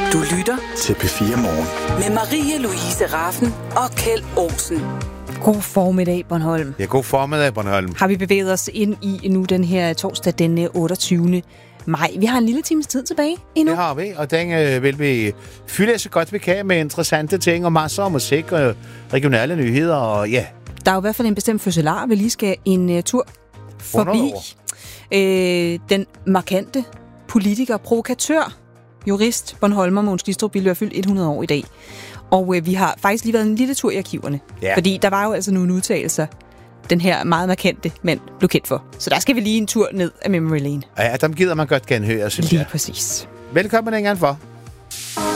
Du lytter til P4 Morgen. Med Marie-Louise Raffen og Kjeld Olsen. God formiddag, Bornholm. Ja, god formiddag, Bornholm. Har vi bevæget os ind i nu den her torsdag, den 28. maj. Vi har en lille times tid tilbage endnu. Det har vi, og den vil vi fylde så godt vi kan med interessante ting og masser af musik og regionale nyheder, og ja. Der er jo i hvert fald en bestemt fødselar, vi lige skal en tur forbi. Den markante politiker, provokatør, jurist, Bornholmer Mogens Glistrup ville være fyldt 100 år i dag. Og vi har faktisk lige været en lille tur i arkiverne. Ja. Fordi der var jo altså nogle udtalelser, den her meget markante mand blev kendt for. Så der skal vi lige en tur ned af Memory Lane. Ja, dem gider man godt genhøre, synes jeg. Lige præcis. Velkommen en gang for.